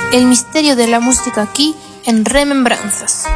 El misterio de la música aquí en Remembranzas.